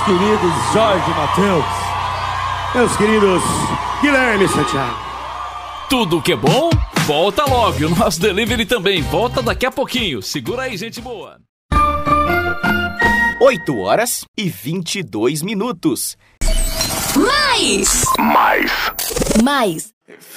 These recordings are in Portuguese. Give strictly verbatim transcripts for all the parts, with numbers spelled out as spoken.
queridos Jorge Matheus, meus queridos Guilherme Santiago. Tudo que é bom, volta logo. E o nosso delivery também volta daqui a pouquinho. Segura aí, gente boa. oito horas e vinte e dois minutos. Mais! Mais! Mais!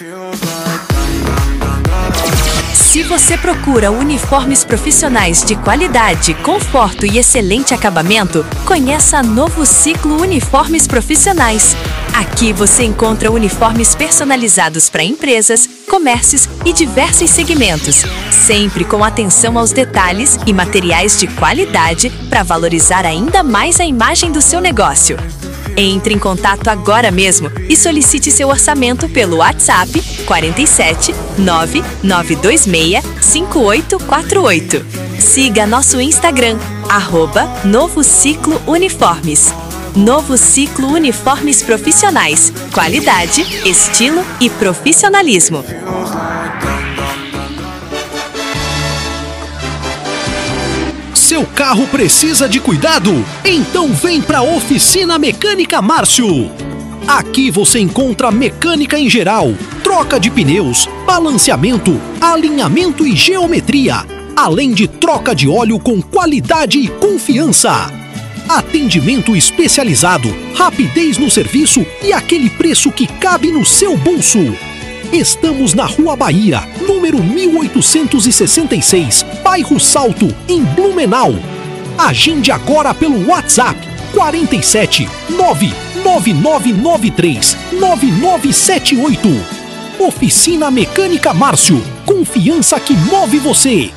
Se você procura uniformes profissionais de qualidade, conforto e excelente acabamento, conheça a Novo Ciclo Uniformes Profissionais. Aqui você encontra uniformes personalizados para empresas, comércios e diversos segmentos, sempre com atenção aos detalhes e materiais de qualidade para valorizar ainda mais a imagem do seu negócio. Entre em contato agora mesmo e solicite seu orçamento pelo WhatsApp quarenta e sete, nove nove dois seis, cinco oito quatro oito. Siga nosso Instagram, arroba Novo Ciclo Uniformes. Novo Ciclo Uniformes Profissionais. Qualidade, estilo e profissionalismo. Seu carro precisa de cuidado? Então vem para a Oficina Mecânica Márcio. Aqui você encontra mecânica em geral, troca de pneus, balanceamento, alinhamento e geometria, além de troca de óleo com qualidade e confiança. Atendimento especializado, rapidez no serviço e aquele preço que cabe no seu bolso. Estamos na Rua Bahia, número mil oitocentos e sessenta e seis, bairro Salto, em Blumenau. Agende agora pelo WhatsApp quarenta e sete, nove nove nove nove três, nove nove sete oito. Oficina Mecânica Márcio, confiança que move você.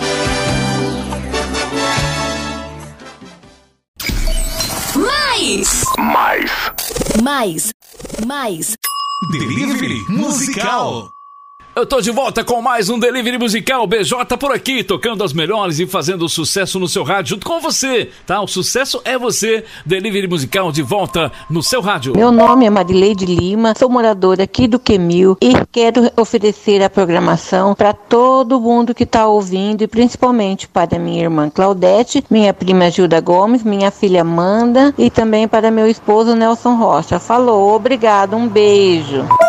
Mais! Mais! Mais! Mais! Delivery musical. Eu tô de volta com mais um Delivery Musical, B J por aqui, tocando as melhores e fazendo sucesso no seu rádio junto com você, tá? O sucesso é você, Delivery Musical de volta no seu rádio. Meu nome é Marileide Lima, sou moradora aqui do Quemil e quero oferecer a programação para todo mundo que está ouvindo e principalmente para minha irmã Claudete, minha prima Gilda Gomes, minha filha Amanda e também para meu esposo Nelson Rocha. Falou, obrigado, um beijo.